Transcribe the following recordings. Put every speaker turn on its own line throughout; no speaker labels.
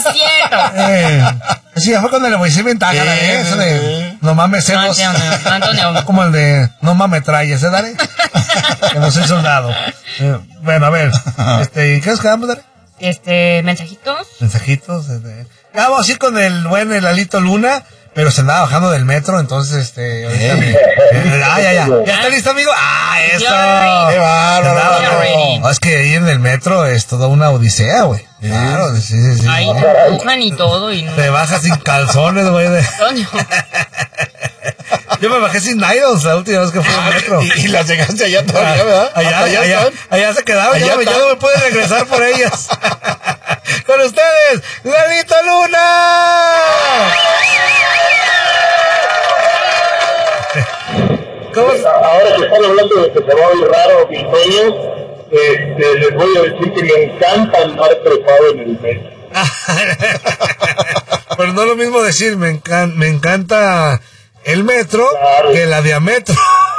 cierto.
Sí, fue cuando le voy a decir ventaja, ¿eh? Eso de no mames celos.
Antonio.
Como el de no mames trayes, Dale? Que no soy soldado. Bueno, a ver, ¿qué nos quedamos, Dale?
Mensajitos.
Ya vamos a ir con el buen Lalito Luna, pero se andaba bajando del metro, entonces, ahorita ¿Ya está listo, amigo? ¡Eso! ¡Qué bárbaro! Es que ir en el metro es toda una odisea, güey. Claro, sí.
Ahí te y todo y no.
Te bajas sin calzones, güey. Yo me bajé sin nylons la última vez que fui al metro.
Y las llegaste allá todavía, ¿verdad?
Allá se quedaron, ya no me pueden regresar por ellas. Con ustedes, Lalito Luna.
¿Cómo? Ahora que están hablando de que se va a ir raro, mis sueños, les voy a decir que me encanta andar trepado en el metro.
Pero no es lo mismo decir, me encanta el metro, claro, que la diametro.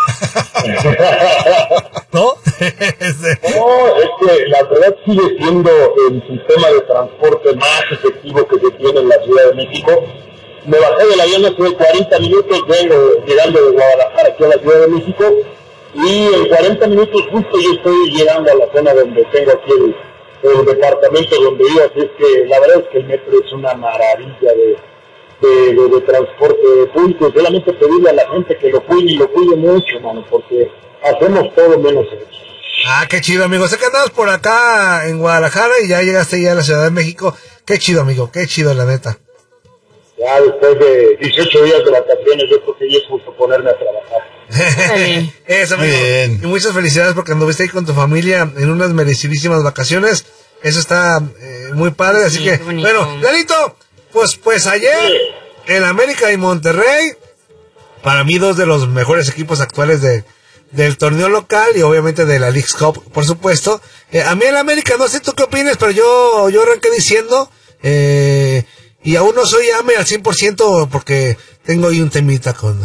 ¿No?
No, es que la verdad sigue siendo el sistema de transporte más efectivo que se tiene en la Ciudad de México. Me bajé del avión hace 40 minutos, vengo llegando de Guadalajara aquí a la Ciudad de México, y en 40 minutos justo yo estoy llegando a la zona donde tengo aquí el departamento donde vivo, así es que la verdad es que el metro es una maravilla de transporte público. Solamente pedirle a la gente que lo cuide y lo cuide mucho, mano, porque hacemos todo menos eso.
Qué chido, amigo. Sé que andabas por acá en Guadalajara y ya llegaste ya a la Ciudad de México. Qué chido, amigo, qué chido, la neta.
Ya después de 18 días de vacaciones, yo creo que ya es justo ponerme a trabajar.
Eso, amigo. Muy bien. Y muchas felicidades porque anduviste ahí con tu familia en unas merecidísimas vacaciones. Eso está muy padre, así que, bueno, Lalito, pues ayer, el América y Monterrey, para mí dos de los mejores equipos actuales del torneo local y obviamente de la Leagues Cup, por supuesto. A mí el América, no sé tú qué opinas, pero yo arranqué diciendo, y aún no soy AME al 100% porque tengo ahí un temita con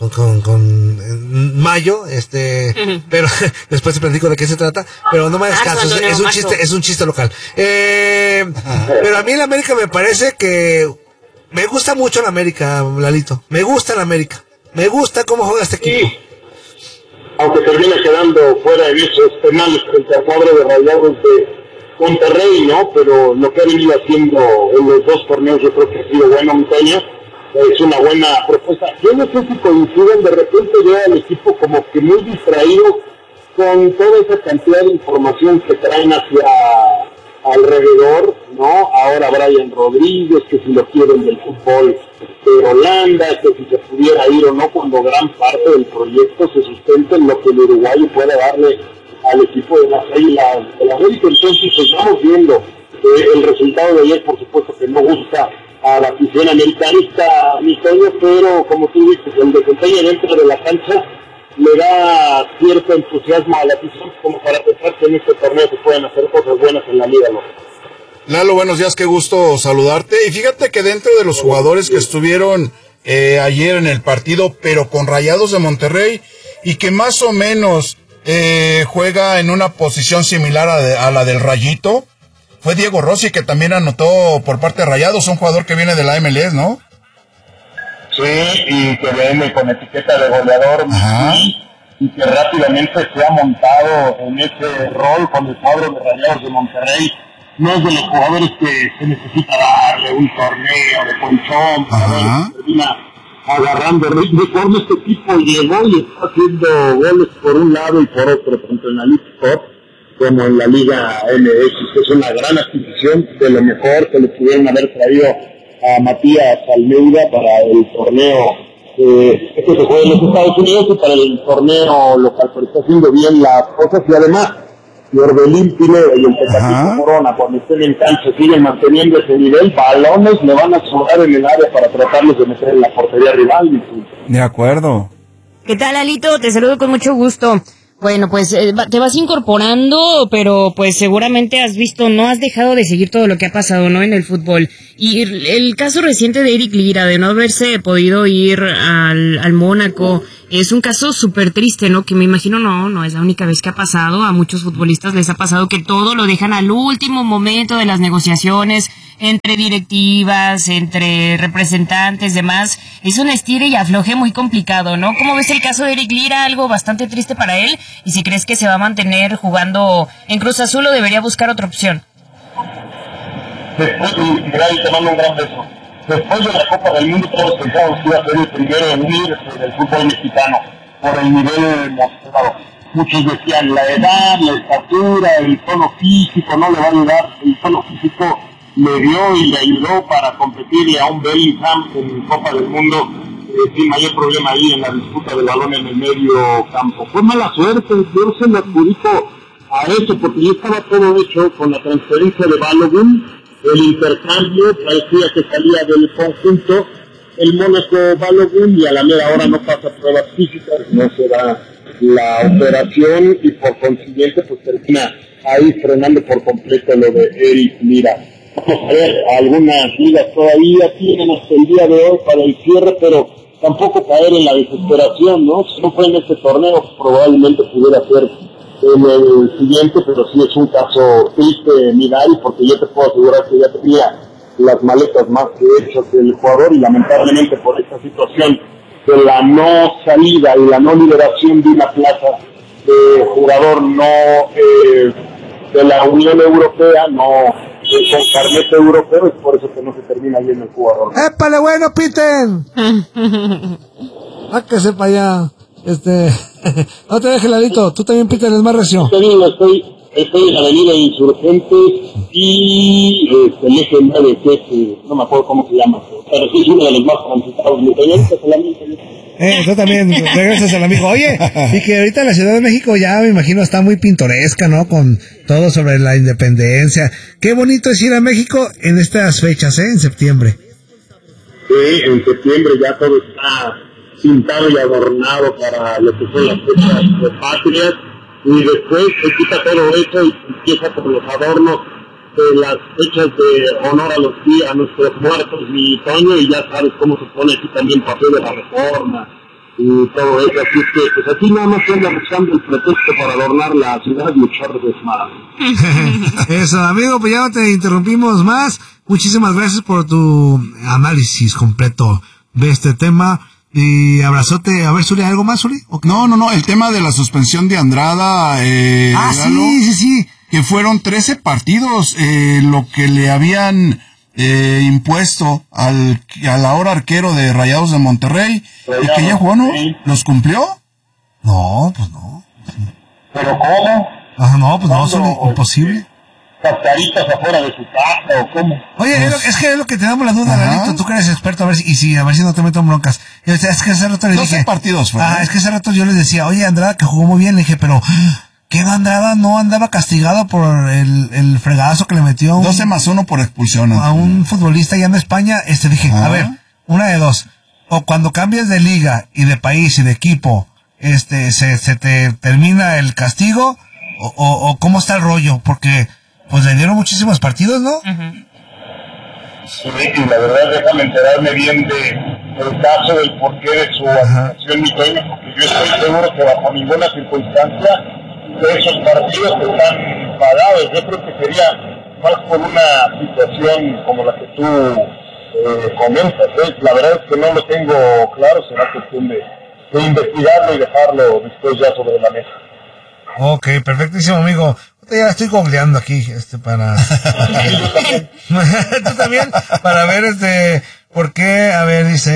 Mayo, pero después te platico de qué se trata, pero no me hagas caso, es un chiste local. Pero a mí el América me parece que me gusta mucho el América, Lalito, me gusta el América, me gusta cómo juega este equipo.
Sí. Aunque termina quedando fuera de esos penales frente al cuadro de Rayados de Monterrey, ¿no? Pero lo que ha venido haciendo en los dos torneos yo creo que ha sido bueno, Antonio. Es una buena propuesta. Yo no sé si coinciden, de repente veo al equipo como que muy distraído con toda esa cantidad de información que traen hacia alrededor, ¿no? Ahora Brian Rodríguez, que si lo quieren del fútbol de Holanda, que si se pudiera ir o no, cuando gran parte del proyecto se sustenta en lo que el uruguayo puede darle al equipo de las Águilas de la América. Entonces estamos viendo el resultado de ayer, por supuesto que no gusta a la afición americanista, Antonio, pero como tú dices, el desempeño dentro de la cancha le da cierto entusiasmo a la afición como para pensar que en este torneo se pueden hacer cosas buenas en la liga local.
Lalo, buenos días, qué gusto saludarte. Y fíjate que dentro de los jugadores que estuvieron ayer en el partido, pero con Rayados de Monterrey, y que más o menos juega en una posición similar a la del Rayito, fue Diego Rossi, que también anotó por parte de Rayados, un jugador que viene de la MLS, ¿no?
Sí, y que viene con etiqueta de goleador, y que rápidamente se ha montado en ese rol con el cuadro de Rayados de Monterrey. No es de los jugadores que se necesita darle un torneo de colchón, termina agarrando ritmo. Por este equipo llegó y está haciendo goles por un lado y por otro, tanto en la League Cup como en la Liga MX, que es una gran adquisición, de lo mejor que le pudieron haber traído a Matías Almeida para el torneo que se juega en los Estados Unidos y para el torneo local, pero está haciendo bien las cosas. Y además y Orbelín Pineda y el Tecatito Corona, cuando estén en cancha, siguen manteniendo ese nivel, balones le van a sobrar en el área para tratarlos de meter en la portería rival.
De acuerdo.
¿Qué tal, Alito? Te saludo con mucho gusto. Bueno, pues te vas incorporando, pero pues seguramente has visto, no has dejado de seguir todo lo que ha pasado, ¿no? En el fútbol. Y el caso reciente de Eric Lira, de no haberse podido ir al Mónaco, es un caso súper triste, ¿no? Que me imagino no es la única vez que ha pasado. A muchos futbolistas les ha pasado que todo lo dejan al último momento de las negociaciones entre directivas, entre representantes, demás. Es un estire y afloje muy complicado, ¿no? ¿Cómo ves el caso de Eric Lira? Algo bastante triste para él. Y si crees que se va a mantener jugando en Cruz Azul o debería buscar otra opción.
Después, te mando un gran beso. Después de la Copa del Mundo, todos pensábamos que iba a ser el primero en irse del fútbol mexicano por el nivel mostrado. Muchos decían la edad, la estatura, el tono físico no le va a ayudar. El tono físico le dio y le ayudó para competirle a un Bellingham en Copa del Mundo sin mayor problema ahí en la disputa del balón en el medio campo. Fue mala suerte, yo se me adjudico a eso porque ya estaba todo hecho con la transferencia de Balogun. El intercambio parecía que salía del conjunto el Mónaco Balogun y a la mera hora no pasa pruebas físicas, no se da la operación y por consiguiente pues termina ahí frenando por completo lo de Eric Lira. Vamos a ver, algunas ligas todavía tienen hasta el día de hoy para el cierre, pero tampoco caer en la desesperación, ¿no? Si no fue en este torneo, pues probablemente pudiera ser en el siguiente, pero sí es un caso triste, Minari, porque yo te puedo asegurar que ya tenía las maletas más que hechas el jugador y lamentablemente por esta situación de la no salida y la no liberación de una plaza de jugador de la Unión Europea, no con carnet europeo, es por eso que no se termina bien el jugador.
¡Épale, bueno, Peter! ¡Ah, que sepa ya! No te dejes, Lalito, tú también, Peter, es más recio.
Estoy en la avenida Insurgentes y el eje 9, que no me acuerdo cómo se llama, pero sí es uno de los más transitados.
Tú también, regresas al amigo. Oye, y que ahorita la Ciudad de México ya me imagino está muy pintoresca, ¿no? Con todo sobre la independencia. Qué bonito es ir a México en estas fechas, en septiembre.
Sí, en septiembre ya todo está pintado y adornado para lo que son las fechas de patrias, y después se quita todo eso y empieza por los adornos de las fechas de honor a nuestros muertos y Toño, y ya sabes cómo se pone aquí también Paseo de la Reforma y todo eso, así es que pues aquí no se anda buscando el pretexto para adornar la ciudad y echar desmadre.
Eso, amigo, pues ya no te interrumpimos más. Muchísimas gracias por tu análisis completo de este tema. Y abrazote. A ver, Zuli, ¿algo más, Zuli?
Okay. No, el tema de la suspensión de Andrada.
Sí.
Que fueron 13 partidos lo que le habían impuesto al ahora arquero de Rayados de Monterrey. Y que ya jugó, ¿no? Sí. ¿Los cumplió? No, pues no.
¿Pero cómo?
No, pues no, Zuli, imposible.
Cascaritas afuera de su casa, ¿o cómo?
Oye, es que es lo que te damos la duda, Lalito, tú que eres experto, a ver si no te meto en broncas. Es que hace rato le dije...
12 partidos fue.
Es que hace rato yo les decía, oye, Andrada, que jugó muy bien, le dije, pero... ¿Qué Andrada no andaba castigado por el fregadazo que le metió
12+1 por expulsión
a un futbolista allá en España? Dije, a ver, una de dos. O cuando cambies de liga y de país y de equipo, se te termina el castigo, o cómo está el rollo, porque... Pues le dieron muchísimos partidos, ¿no?
Sí, y la verdad, déjame enterarme bien del caso, del porqué de su actuación, mi Toño, porque yo estoy seguro que bajo ninguna circunstancia de esos partidos están pagados. Yo creo que sería más por una situación como la que tú comentas. La verdad es que no lo tengo claro, será cuestión de investigarlo y dejarlo después ya sobre la mesa.
Ok, perfectísimo, amigo. Ya estoy googleando aquí, para... ¿Tú también? Para ver, ¿por qué? A ver, dice...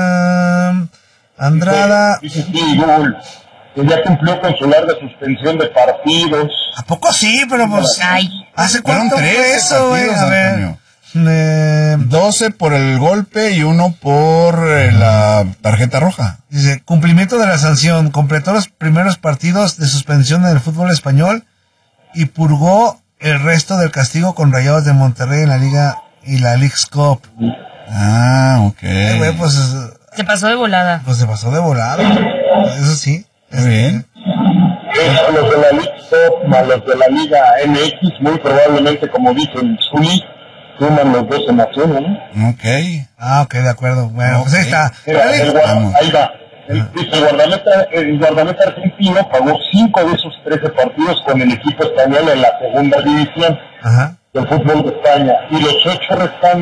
Andrada...
Dice sí, Google, que ya cumplió con su larga suspensión de partidos.
¿A poco sí? Pero pues... ¿Hace cuánto fue eso, güey? A ver...
12 por el golpe y 1 por la tarjeta roja.
Dice, cumplimiento de la sanción. Completó los primeros partidos de suspensión en el fútbol español y purgó el resto del castigo con Rayados de Monterrey en la Liga y la Leagues Cup.
Ok.
Güey, pues...
Se pasó de volada.
Pues se pasó de volada. Eso sí.
Muy bien.
Los de la Leagues Cup más los de la Liga MX, muy probablemente, como dice el Zuli, suman los 12+1, ¿no?
Ok.
Ok, de acuerdo. Bueno, pues ahí está.
Mira, ahí va. El guardameta argentino pagó 5 de esos 13 partidos con el equipo español en la segunda división del fútbol de España, y los 8 restantes